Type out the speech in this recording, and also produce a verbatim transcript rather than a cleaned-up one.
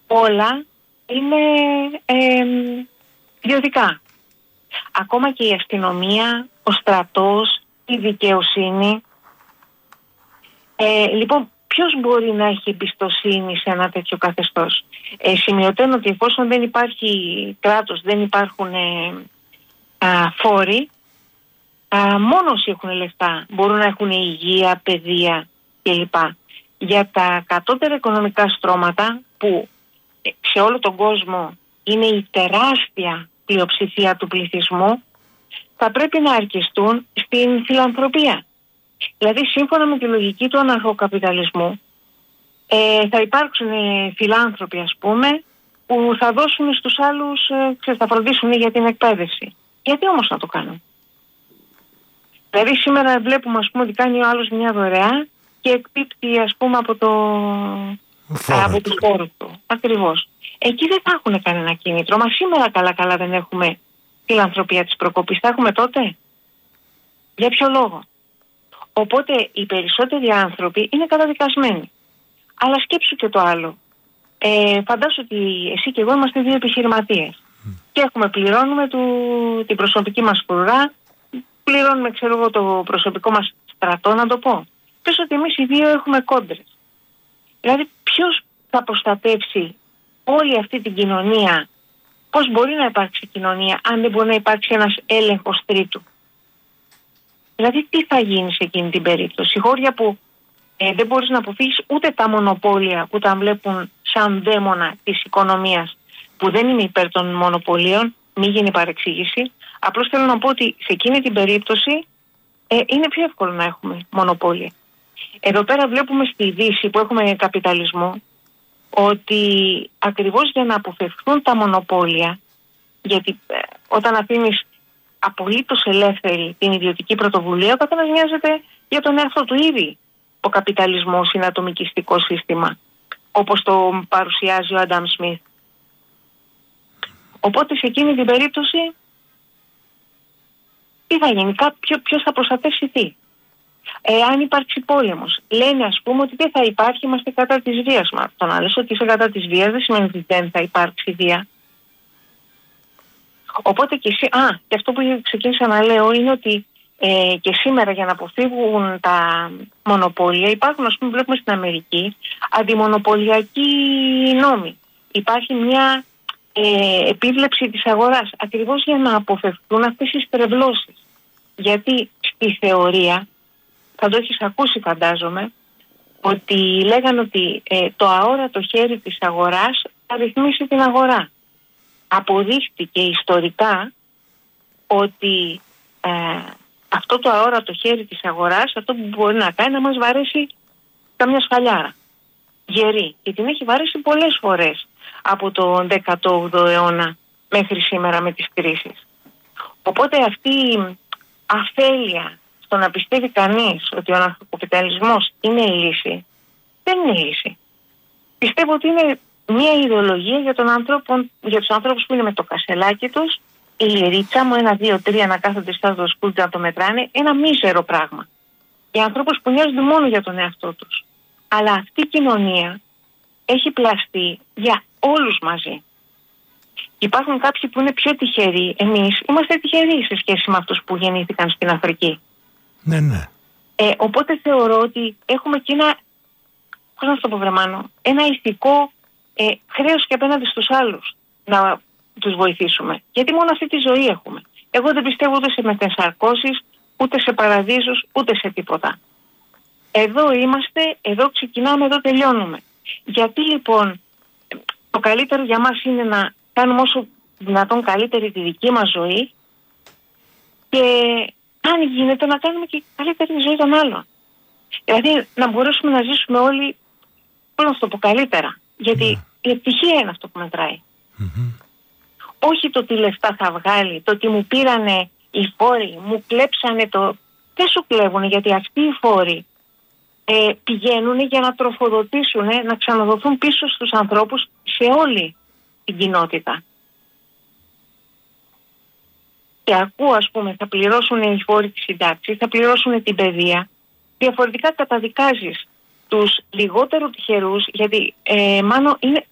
όλα είναι ε, ιδιωτικά. Ακόμα και η αστυνομία, ο στρατός, η δικαιοσύνη. Ε, λοιπόν, ποιος μπορεί να έχει εμπιστοσύνη σε ένα τέτοιο καθεστώς? Ε, σημειωτένω ότι εφόσον δεν υπάρχει κράτος, δεν υπάρχουν ε, α, φόροι, α, μόνο όσοι έχουν λεφτά μπορούν να έχουν υγεία, παιδεία κλπ. Για τα κατώτερα οικονομικά στρώματα, που σε όλο τον κόσμο είναι η τεράστια πλειοψηφία του πληθυσμού, θα πρέπει να αρκεστούν στην φιλανθρωπία. Δηλαδή, σύμφωνα με τη λογική του αναρχοκαπιταλισμού, ε, θα υπάρξουν ε, φιλάνθρωποι, ας πούμε, που θα δώσουν στους άλλους, ε, ξέρεις, θα φροντίσουν για την εκπαίδευση. Γιατί όμως να το κάνουν? Δηλαδή, σήμερα βλέπουμε, ας πούμε, ότι κάνει ο άλλος μια δωρεά και εκπίπτει, ας πούμε, από το από τους φόρους του. Ακριβώς. Εκεί δεν θα έχουν κανένα κίνητρο. Μα σήμερα καλά-καλά δεν έχουμε φιλανθρωπία της προκοπής. Θα έχουμε τότε? Για ποιο λόγο? Οπότε οι περισσότεροι άνθρωποι είναι καταδικασμένοι. Αλλά σκέψου και το άλλο. Ε, φαντάσου ότι εσύ και εγώ είμαστε δύο επιχειρηματίες. Mm. Και έχουμε, πληρώνουμε του, την προσωπική μας φρουρά, πληρώνουμε, ξέρω εγώ, το προσωπικό μας στρατό, να το πω. Πες ότι εμείς οι δύο έχουμε κόντρες. Δηλαδή, ποιος θα προστατεύσει όλη αυτή την κοινωνία? Πώς μπορεί να υπάρξει κοινωνία αν δεν μπορεί να υπάρξει ένας έλεγχος τρίτου? Δηλαδή, τι θα γίνει σε εκείνη την περίπτωση? Χώρια που ε, δεν μπορείς να αποφύγεις ούτε τα μονοπόλια που τα βλέπουν σαν δαίμονα της οικονομίας, που δεν είναι υπέρ των μονοπωλίων, μην γίνει παρεξήγηση. Απλώς θέλω να πω ότι σε εκείνη την περίπτωση ε, είναι πιο εύκολο να έχουμε μονοπόλια. Εδώ πέρα βλέπουμε στη Δύση που έχουμε καπιταλισμό ότι ακριβώς για να αποφευχθούν τα μονοπόλια, γιατί ε, όταν αφήνεις απολύτως ελεύθερη την ιδιωτική πρωτοβουλία, ο καθένας νοιάζεται για τον εαυτό του ήδη. Ο καπιταλισμός είναι ατομικιστικό σύστημα, όπως το παρουσιάζει ο Άνταμ Σμιθ. Οπότε σε εκείνη την περίπτωση τι θα γίνει? Ποιο, ποιος θα προστατεύσει τι? Ε, αν υπάρξει πόλεμος, λένε, ας πούμε, ότι δεν θα υπάρχει, είμαστε κατά της βίας. Μα το να λες ότι είσαι κατά της βίας δεν σημαίνει ότι δεν θα υπάρξει βία. Οπότε και εσύ, α, και αυτό που ξεκίνησα να λέω είναι ότι ε, και σήμερα, για να αποφύγουν τα μονοπόλια, υπάρχουν, ας πούμε, βλέπουμε στην Αμερική αντιμονοπολιακοί νόμοι. Υπάρχει μια ε, επίβλεψη της αγοράς, ακριβώς για να αποφευχθούν αυτές οι στρεβλώσεις. Γιατί στη θεωρία, θα το έχεις ακούσει φαντάζομαι, ότι λέγανε ότι ε, το αόρατο χέρι της αγοράς θα ρυθμίσει την αγορά. Αποδείχτηκε ιστορικά ότι ε, αυτό το αόρατο χέρι της αγοράς, αυτό που μπορεί να κάνει, να μας βαρέσει καμιά σφαλιάρα γερή. Και την έχει βαρέσει πολλές φορές από τον δέκατο όγδοο αιώνα μέχρι σήμερα με τις κρίσεις. Οπότε αυτή η αφέλεια στο να πιστεύει κανείς ότι ο αναρχοκαπιταλισμός είναι η λύση, δεν είναι η λύση. Πιστεύω ότι είναι μια ιδεολογία για, τον ανθρώπο, για τους ανθρώπους που είναι με το κασελάκι τους, η λυρίτσα μου, ένα, δύο, τρία, να κάθονται στο σκούτζι να το μετράνε, ένα μίζερο πράγμα. Για ανθρώπους που νοιάζονται μόνο για τον εαυτό τους. Αλλά αυτή η κοινωνία έχει πλαστεί για όλους μαζί. Υπάρχουν κάποιοι που είναι πιο τυχεροί. Εμείς είμαστε τυχεροί σε σχέση με αυτούς που γεννήθηκαν στην Αφρική. Ναι, ναι. Ε, οπότε θεωρώ ότι έχουμε και ένα, πώς να το πω, βρεμάνω, ένα ηθικό ε, χρέος και απέναντι στους άλλους να τους βοηθήσουμε. Γιατί μόνο αυτή τη ζωή έχουμε. Εγώ δεν πιστεύω ούτε σε μετενσαρκώσεις, ούτε σε παραδείσους, ούτε σε τίποτα. Εδώ είμαστε, εδώ ξεκινάμε, εδώ τελειώνουμε. Γιατί λοιπόν το καλύτερο για μας είναι να κάνουμε όσο δυνατόν καλύτερη τη δική μας ζωή και αν γίνεται να κάνουμε και καλύτερη ζωή των άλλων. Δηλαδή να μπορέσουμε να ζήσουμε όλοι, πώς να το πω, καλύτερα. Γιατί mm. η ευτυχία είναι αυτό που μετράει. Mm-hmm. Όχι το τι λεφτά θα βγάλει, το ότι μου πήρανε οι φόροι, μου κλέψανε το... Δεν σου κλέβουνε, γιατί αυτοί οι φόροι ε, πηγαίνουν για να τροφοδοτήσουν, να ξαναδοθούν πίσω στους ανθρώπους σε όλη την κοινότητα. Και ακούω, ας πούμε, θα πληρώσουν οι φόροι της συντάξης, θα πληρώσουν την παιδεία. Διαφορετικά καταδικάζεις τους λιγότερο τυχερούς, γιατί ε, μάλλον είναι